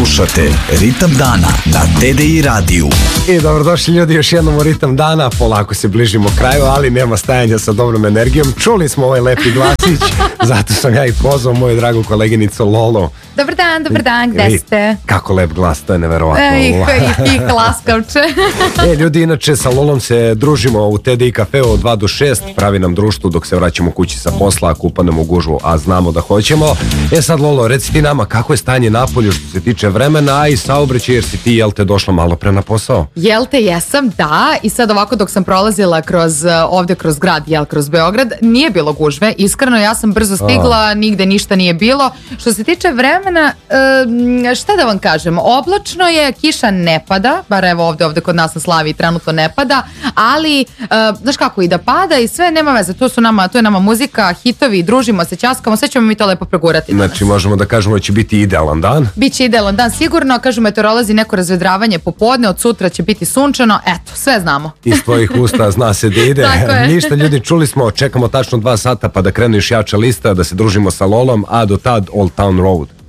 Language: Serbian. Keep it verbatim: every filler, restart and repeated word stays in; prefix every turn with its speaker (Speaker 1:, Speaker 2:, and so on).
Speaker 1: Slušate Ritam dana na T D I radiju.
Speaker 2: I dobrodošli ljudi još jednom u Ritam dana. Polako se bližimo kraju, ali nema stajanja sa dobrom energijom. Čuli smo ovaj lepi glasić, zato sam ja i pozvao moju dragu koleginicu Lolo.
Speaker 3: Dobar dan, dobar dan, gde ste?
Speaker 2: Kako lep glas, to je neverovatno.
Speaker 3: Ej, i ti klaskavče.
Speaker 2: E, ljudi, inače sa Lolom se družimo u T D I kafeu od dva do šest, pravi nam društvo dok se vraćamo kući sa posla, ako upadnemo u gužvu, a znamo da hoćemo. E sad, Lolo, reci ti nama kako je stanje napolju što se tiče vremena, a i saobraćaj, jer si ti, jel te, došla malo pre na posao?
Speaker 3: Jel te, jesam, da, i sad ovako dok sam prolazila kroz, ovdje kroz grad, jel, kroz Beograd, nije bilo gužve, iskreno, ja sam brzo stigla, a. nigde ništa nije bilo. Što se tiče vremena, e, šta da vam kažem, oblačno je, kiša ne pada, bar evo ovdje, ovdje kod nas na Slaviji trenutno ne pada, ali, e, znaš kako, i da pada i sve, nema veze, tu su nama, tu je nama muzika, hitovi, družimo se, ćaskamo, sve ćemo mi to lepo pregurati.
Speaker 2: Znači, možemo da kažemo da će biti idealan dan?
Speaker 3: Biće idealan dan, sigurno, kažu meteorolozi, neko razvedravanje popodne, od sutra će biti sunčano, eto, sve znamo.
Speaker 2: Iz tvojih usta zna se da ide. Ništa, ljudi, čuli smo, čekamo tačno dva sata pa da krenu još jača lista, da se družimo sa Lolom, a do tad Old Town Road.